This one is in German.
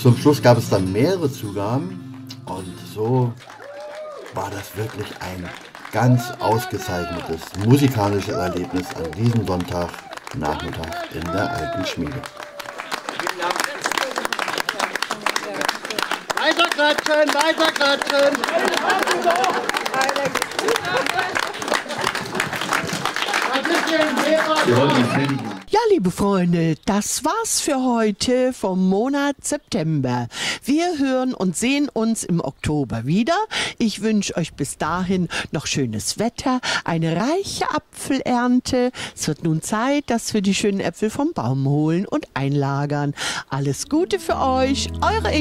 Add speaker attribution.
Speaker 1: Zum Schluss gab es dann mehrere Zugaben und so war das wirklich ein ganz ausgezeichnetes musikalisches Erlebnis an diesem Sonntagnachmittag in der alten Schmiede.
Speaker 2: Weiter klatschen, weiter klatschen!
Speaker 3: Ja, liebe Freunde, das war's für heute vom Monat September. Wir hören und sehen uns im Oktober wieder. Ich wünsche euch bis dahin noch schönes Wetter, eine reiche Apfelernte. Es wird nun Zeit, dass wir die schönen Äpfel vom Baum holen und einlagern. Alles Gute für euch, eure